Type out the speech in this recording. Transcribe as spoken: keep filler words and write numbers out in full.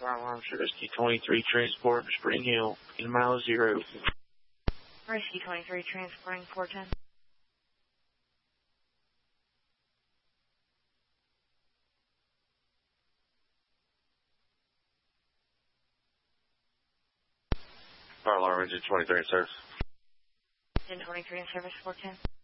Fire alarm Rescue twenty-three transport Spring Hill in mile zero. Rescue twenty-three transporting four ten. Fire alarm engine twenty-three in service. Engine twenty-three in service four ten.